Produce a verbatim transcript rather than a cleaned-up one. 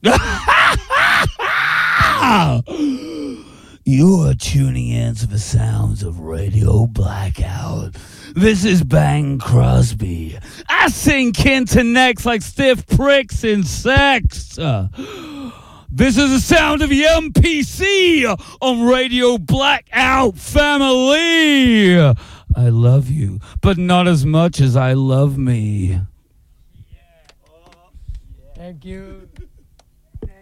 You are tuning in to the sounds of Radio Blackout. This is Bang Crosby. I sing Kenton necks like stiff pricks in sex. Uh, this is the sound of the M P C on Radio Blackout family. I love you, but not as much as I love me. Thank you.